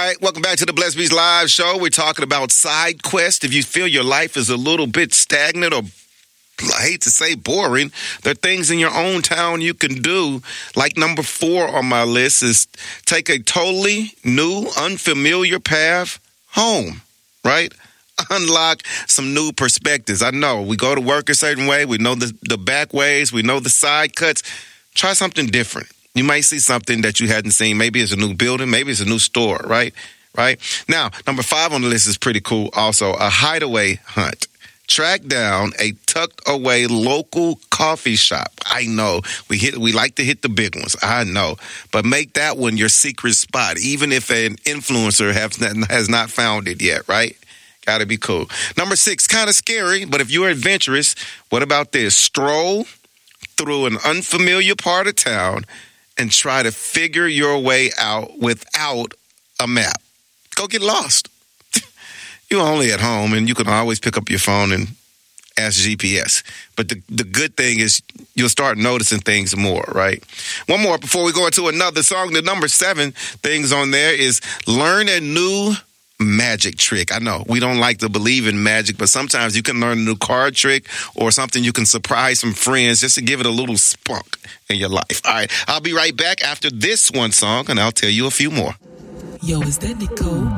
right, welcome back to the Blessed Beast Live Show. We're talking about side quests. If you feel your life is a little bit stagnant or, I hate to say, boring, there are things in your own town you can do. Like number 4 on my list is take a totally new, unfamiliar path home, right? Unlock some new perspectives. I know we go to work a certain way. We know the back ways. We know the side cuts. Try something different. You might see something that you hadn't seen. Maybe it's a new building. Maybe it's a new store, right? Now, number 5 on the list is pretty cool also, a hideaway hunt. Track down a tucked away local coffee shop. I know we like to hit the big ones. I know, but make that one your secret spot, even if an influencer has not found it yet. Right? Got to be cool. Number 6, kind of scary, but if you're adventurous, what about this? Stroll through an unfamiliar part of town and try to figure your way out without a map. Go get lost. You're only at home, and you can always pick up your phone and ask GPS. But the good thing is you'll start noticing things more, right? One more before we go into another song. The number 7 things on there is learn a new magic trick. I know we don't like to believe in magic, but sometimes you can learn a new card trick or something you can surprise some friends just to give it a little spunk in your life. All right, I'll be right back after this one song, and I'll tell you a few more. Yo, is that Nicole?